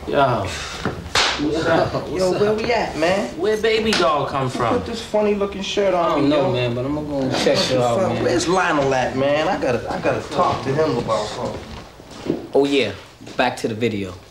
Yo. What's up? Yo, where we at, man? Where baby doll come from? Put this funny looking shirt on. I don't know, man, but I'm gonna go check it out, man. Where's Lionel at, man? I gotta talk to him about something. Oh yeah, back to the video.